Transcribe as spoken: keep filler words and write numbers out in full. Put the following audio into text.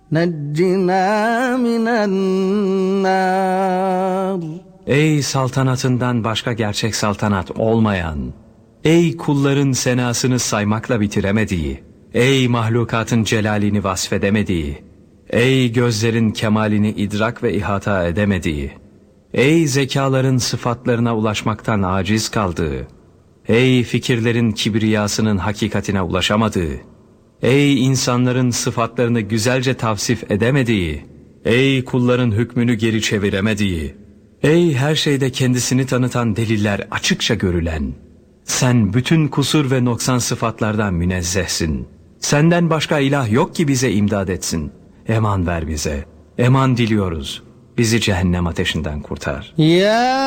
نجنا من النار. Ey saltanatından başka gerçek saltanat olmayan, ey kulların senasını saymakla bitiremediği, ey mahlukatın celalini vasfedemediği, ey gözlerin kemalini idrak ve ihata edemediği, ey zekaların sıfatlarına ulaşmaktan aciz kaldığı, ey fikirlerin kibriyasının hakikatine ulaşamadığı, ey insanların sıfatlarını güzelce tavsif edemediği, ey kulların hükmünü geri çeviremediği, ey her şeyde kendisini tanıtan deliller açıkça görülen, sen bütün kusur ve noksan sıfatlardan münezzehsin. Senden başka ilah yok ki bize imdad etsin. Eman ver bize. Eman diliyoruz. Bizi cehennem ateşinden kurtar. Ya